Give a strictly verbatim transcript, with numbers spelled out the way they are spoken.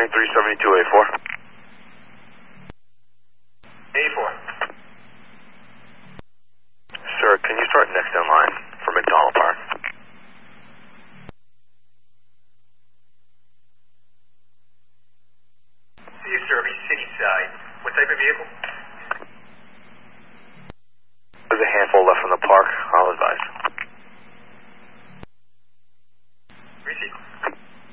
three seventy-two A four. A four. Sir, can you start next in line for McDonald Park? See you, sir. Be city side. What type of vehicle?